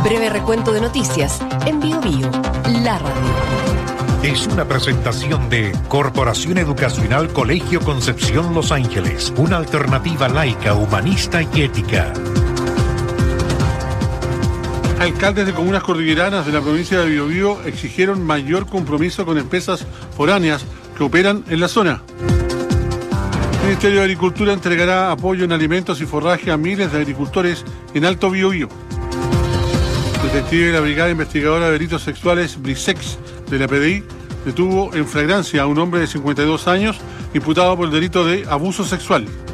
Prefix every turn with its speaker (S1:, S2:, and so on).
S1: Breve recuento de noticias en Bio Bio, la radio.
S2: Es una presentación de Corporación Educacional Colegio Concepción Los Ángeles, una alternativa laica, humanista y ética.
S3: Alcaldes de comunas cordilleranas de la provincia de Biobío exigieron mayor compromiso con empresas foráneas que operan en la zona. El Ministerio de Agricultura entregará apoyo en alimentos y forraje a miles de agricultores en Alto Biobío. El detective de la Brigada Investigadora de Delitos Sexuales, BRISEX, de la PDI, detuvo en flagrancia a un hombre de 52 años imputado por el delito de abuso sexual.